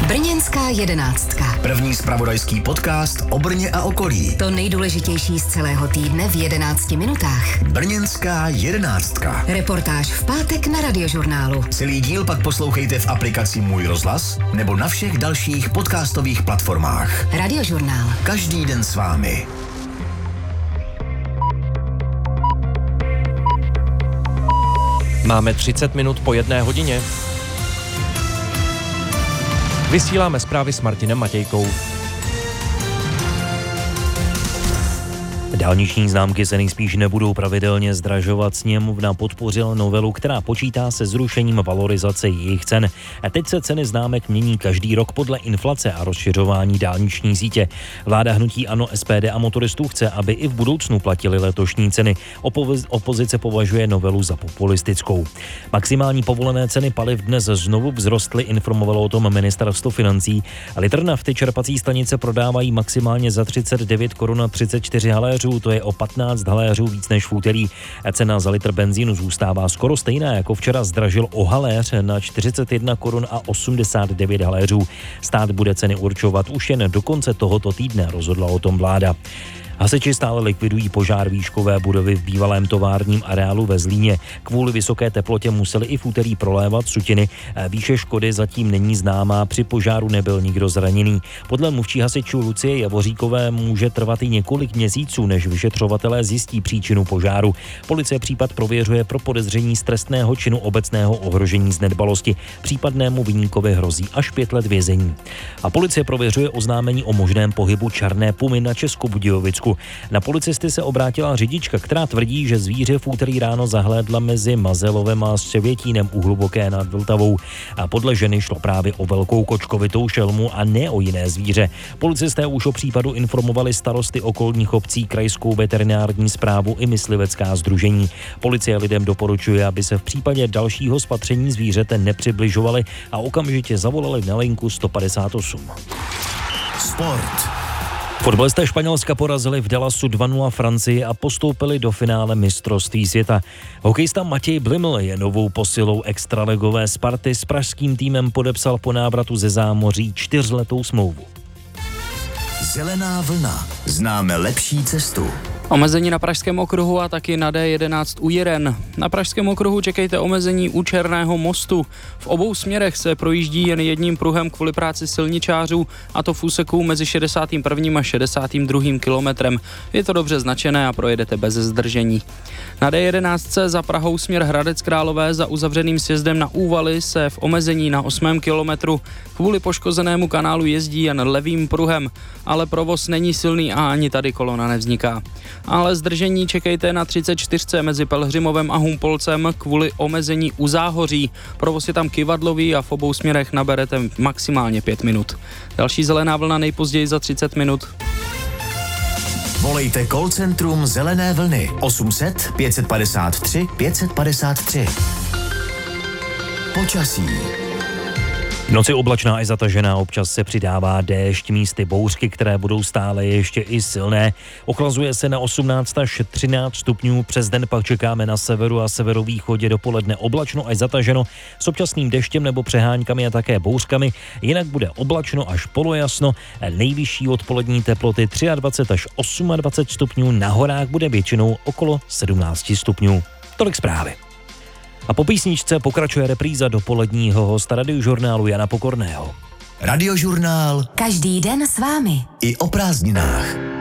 Brněnská jedenáctka. První zpravodajský podcast o Brně a okolí. To nejdůležitější z celého týdne v 11 minutách. Brněnská jedenáctka. Reportáž v pátek na Radiožurnálu. Celý díl pak poslouchejte v aplikaci Můj rozhlas nebo na všech dalších podcastových platformách. Radiožurnál. Každý den s vámi. Máme 30 minut po 1 hodině. Vysíláme zprávy s Martinem Matějkou. Dálniční známky se nejspíš nebudou pravidelně zdražovat. Sněmovna podpořila novelu, která počítá se zrušením valorizace jejich cen. A teď se ceny známek mění každý rok podle inflace a rozšiřování dálniční sítě. Vláda hnutí ANO, SPD a motoristů chce, aby i v budoucnu platily letošní ceny. Opozice považuje novelu za populistickou. Maximální povolené ceny paliv dnes znovu vzrostly, informovalo o tom ministerstvo financí. Litr nafty čerpací stanice prodávají maximálně za 39 korun a 34 haléřů. To je o 15 haléřů víc než v úterý. Cena za litr benzínu zůstává skoro stejná jako včera, zdražil o haléř na 41 korun a 89 haléřů. Stát bude ceny určovat už jen do konce tohoto týdne, rozhodla o tom vláda. Hasiči stále likvidují požár výškové budovy v bývalém továrním areálu ve Zlíně. Kvůli vysoké teplotě museli i v úterý prolévat sutiny. Výše škody zatím není známá, při požáru nebyl nikdo zraněný. Podle mluvčí hasičů Lucie Javoříkové může trvat i několik měsíců, než vyšetřovatelé zjistí příčinu požáru. Policie případ prověřuje pro podezření z trestného činu obecného ohrožení z nedbalosti. Případnému viníkovi hrozí až 5 let vězení. A policie prověřuje oznámení o možném pohybu černé pumy na Českobudějovicku. Na policisty se obrátila řidička, která tvrdí, že zvíře v úterý ráno zahlédla mezi Mazelovem a Střevětínem u Hluboké nad Vltavou. A podle ženy šlo právě o velkou kočkovitou šelmu a ne o jiné zvíře. Policisté už o případu informovali starosty okolních obcí, krajskou veterinární správu i myslivecká sdružení. Policie lidem doporučuje, aby se v případě dalšího spatření zvířete nepřibližovali a okamžitě zavolali na linku 158. Sport. Fotbalisté Španělska porazili v Dallasu 2-0 Francii a postoupili do finále mistrovství světa. Hokejista Matěj Bliml je novou posilou extraligové Sparty, s pražským týmem podepsal po návratu ze zámoří 4letou smlouvu. Zelená vlna. Známe lepší cestu. Omezení na Pražském okruhu a taky na D11 u Jiren. Na Pražském okruhu čekejte omezení u Černého mostu. V obou směrech se projíždí jen jedním pruhem kvůli práci silničářů, a to v úseku mezi 61. a 62. kilometrem. Je to dobře značené a projedete bez zdržení. Na D11 za Prahou směr Hradec Králové za uzavřeným sjezdem na Úvaly se v omezení na 8. kilometru kvůli poškozenému kanálu jezdí jen levým pruhem, ale provoz není silný a ani tady kolona nevzniká. Ale zdržení čekejte na 34 mezi Pelhřimovem a Humpolcem kvůli omezení u Záhoří. Provoz je tam kyvadlový a v obou směrech naberete maximálně 5 minut. Další zelená vlna nejpozději za 30 minut. Volejte call centrum Zelené vlny 800 553 553. Počasí. V noci oblačná i zatažená, občas se přidává déšť, místy bouřky, které budou stále ještě i silné. Ochlazuje se na 18 až 13 stupňů, přes den pak čekáme na severu a severovýchodě dopoledne oblačno až zataženo s občasným deštěm nebo přeháňkami a také bouřkami. Jinak bude oblačno až polojasno, nejvyšší odpolední teploty 23 až 28 stupňů, na horách bude většinou okolo 17 stupňů. Tolik zprávy. A po písničce pokračuje repríza dopoledního hosta Radiožurnálu Jana Pokorného. Radiožurnál. Každý den s vámi. I o prázdninách.